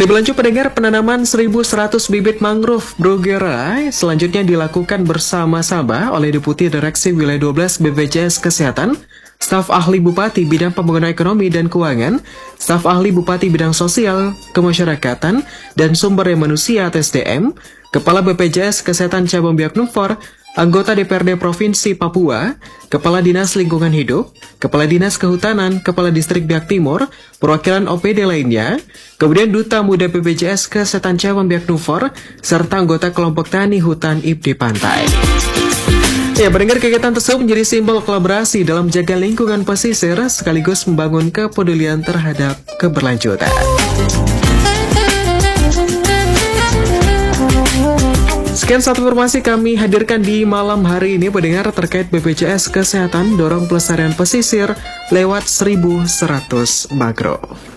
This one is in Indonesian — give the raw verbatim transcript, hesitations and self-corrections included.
Lebih lanjut pendengar, penanaman seribu seratus bibit mangrove Bruguera selanjutnya dilakukan bersama-sama oleh Deputi Direksi Wilayah dua belas B P J S Kesehatan, staf ahli Bupati Bidang Pembangunan Ekonomi dan Keuangan, staf ahli Bupati Bidang Sosial, Kemasyarakatan, dan Sumber Daya Manusia atau S D M, Kepala B P J S Kesehatan Cabang Biak Numfor, anggota D P R D Provinsi Papua, Kepala Dinas Lingkungan Hidup, Kepala Dinas Kehutanan, Kepala Distrik Biak Timur, perwakilan O P D lainnya, kemudian Duta Muda B P J S Kesehatan Cabang Biak Numfor, serta anggota kelompok tani hutan I P D Pantai. Ya, pendengar, kegiatan tersebut menjadi simbol kolaborasi dalam menjaga lingkungan pesisir sekaligus membangun kepedulian terhadap keberlanjutan. Sekian satu informasi kami hadirkan di malam hari ini pendengar terkait B P J S Kesehatan dorong pelestarian pesisir lewat seribu seratus mangrove.